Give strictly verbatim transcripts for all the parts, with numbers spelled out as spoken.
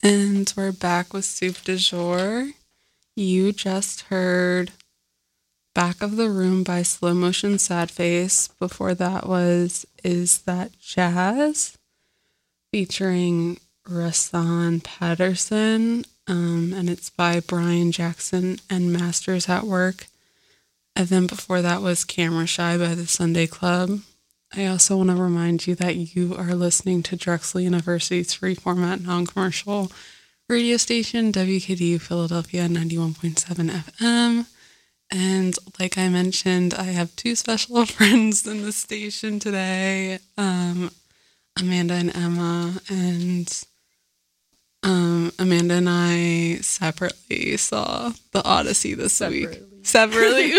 And we're back with Soup du Jour. You just heard Back of the Room by Slow Motion Sad Face. Before that was Is That Jazz? Featuring Rasan Patterson. Um, and it's by Brian Jackson and Masters at Work. And then before that was Camera Shy by the Sunday Club. I also want to remind you that you are listening to Drexel University's free format non-commercial radio station, W K D U Philadelphia ninety-one point seven F M. And like I mentioned, I have two special friends in the station today, um, Amanda and Emma. And um, Amanda and I separately saw The Odyssey this Separately. week. Separately.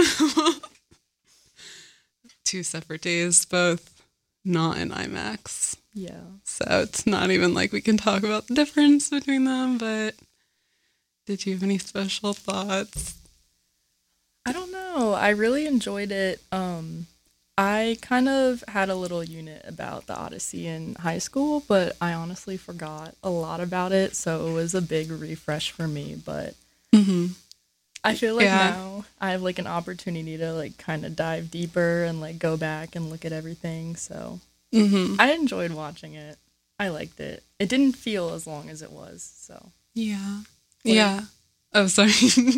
Two separate days, both not in IMAX. Yeah. So it's not even like we can talk about the difference between them, but did you have any special thoughts? I don't know. I really enjoyed it. Um, I kind of had a little unit about the Odyssey in high school, but I honestly forgot a lot about it, so it was a big refresh for me, but Mm-hmm. I feel like Yeah. now I have like an opportunity to like kind of dive deeper and like go back and look at everything, so Mm-hmm. I enjoyed watching it. I liked it. It didn't feel as long as it was, so. Yeah. What Yeah. Oh, sorry.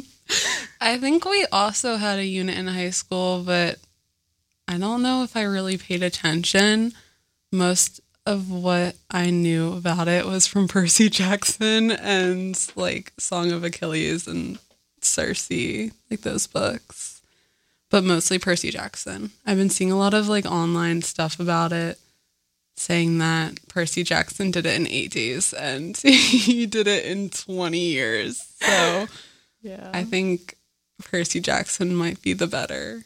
I think we also had a unit in high school, but I don't know if I really paid attention. Most of what I knew about it was from Percy Jackson and like Song of Achilles and Circe, like those books. But mostly Percy Jackson. I've been seeing a lot of like online stuff about it, saying that Percy Jackson did it in eight days and he did it in twenty years. So Yeah. I think Percy Jackson might be the better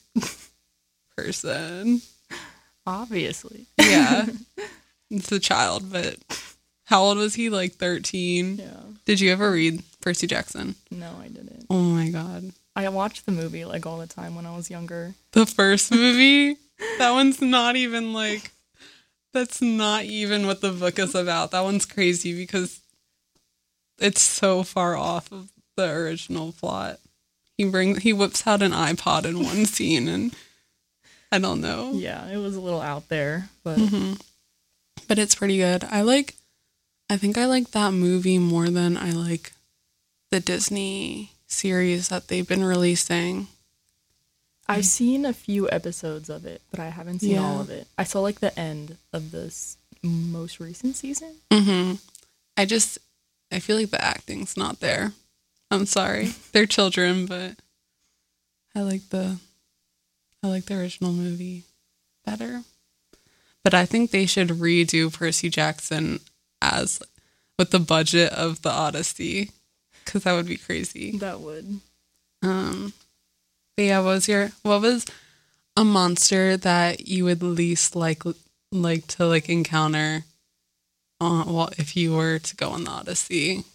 person. Obviously. Yeah. It's a child, but how old was he? Like thirteen? Yeah. Did you ever read Percy Jackson? No, I didn't. Oh my God. I watched the movie like all the time when I was younger. The first movie? That one's not even like, that's not even what the book is about. That one's crazy because it's so far off of the original plot. He brings, he whips out an iPod in one scene and I don't know. Yeah, it was a little out there, but Mm-hmm. But it's pretty good. I like, I think I like that movie more than I like the Disney series that they've been releasing. I've seen a few episodes of it, but I haven't seen Yeah. all of it. I saw like the end of this most recent season. Mm-hmm. I just, I feel like the acting's not there. I'm sorry. They're children, but I like the, I like the original movie better. But I think they should redo Percy Jackson as, with the budget of the Odyssey, because that would be crazy. That would. Um, but yeah, what was your, what was a monster that you would least like, like to like encounter uh, well, if you were to go on the Odyssey?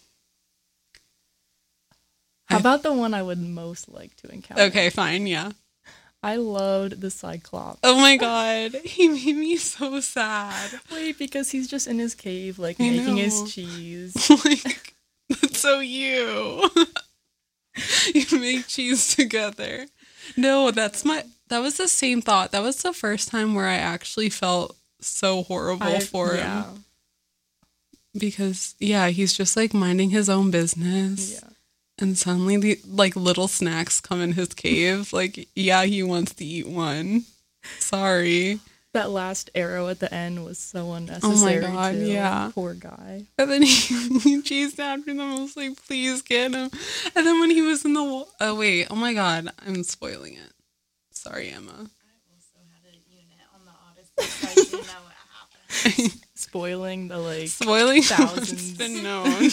How I- about the one I would most like to encounter? Okay, fine, yeah. I loved the Cyclops. Oh my God, he made me so sad. Wait, because he's just in his cave, like I making know. his cheese. Like, that's so you. You make cheese together. No, that's my, that was the same thought. That was the first time where I actually felt so horrible I- for yeah, him. Because, yeah, he's just like minding his own business. yeah. And suddenly, the like little snacks come in his cave. Like, yeah, he wants to eat one. Sorry. That last arrow at the end was so unnecessary. God, too. yeah. Poor guy. And then he, he chased after them. I was like, please get him. And then when he was in the wa- oh wait, oh my God, I'm spoiling it. Sorry, Emma. I also had a unit on the Odyssey, so I do know what happened. Spoiling the like Spoiling thousands. what's been known.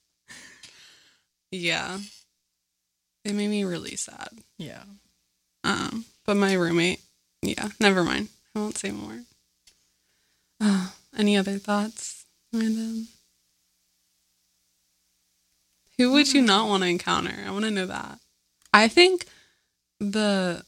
Yeah, it made me really sad. Yeah. Um, but my roommate, yeah, never mind. I won't say more. Uh, any other thoughts, Amanda? Who would you not want to encounter? I want to know that. I think the